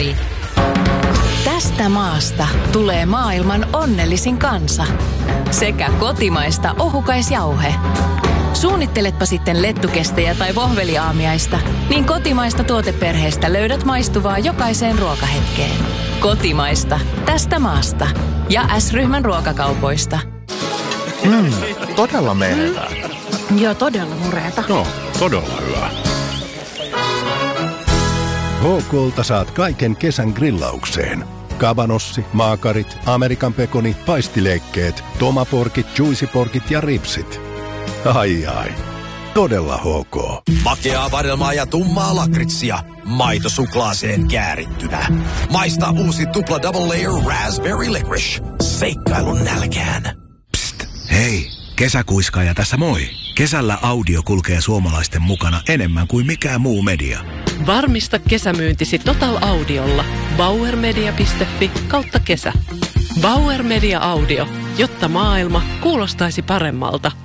Kari. Tästä maasta tulee maailman onnellisin kansa. Sekä kotimaista ohukaisjauhe. Suunnitteletpa sitten lettukestejä tai vohveliaamiaista, niin kotimaista tuoteperheestä löydät maistuvaa jokaiseen ruokahetkeen. Kotimaista, tästä maasta. Ja S-ryhmän ruokakaupoista. Todella menevää. Joo, todella mureeta. No, todella hyvä. HK:lta saat kaiken kesän grillaukseen. Kabanossi, maakarit, Amerikan pekoni, paistileikkeet, tomaporkit, juicyporkit ja ripsit. Ai. Todella HK. Makeaa vadelmaa ja tummaa lakritsia. Maito suklaaseen käärittynä. Maista uusi tupla double layer raspberry licorice. Seikkailun nälkään. Psst, hei, kesäkuiskaaja tässä moi. Kesällä audio kulkee suomalaisten mukana enemmän kuin mikään muu media. Varmista kesämyyntisi Total Audiolla. bauermedia.fi/kesä. Bauer Media Audio, jotta maailma kuulostaisi paremmalta.